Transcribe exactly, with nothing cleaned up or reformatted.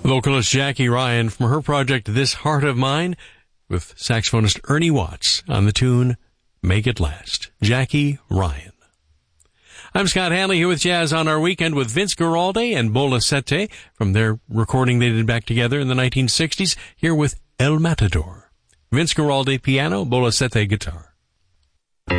Vocalist Jackie Ryan from her project This Heart of Mine, with saxophonist Ernie Watts on the tune Make It Last. Jackie Ryan. I'm Scott Hanley here with Jazz on Our Weekend with Vince Guaraldi and Bola Sette from their recording they did back together in the nineteen sixties, here with El Matador. Vince Guaraldi piano, Bola Sette guitar.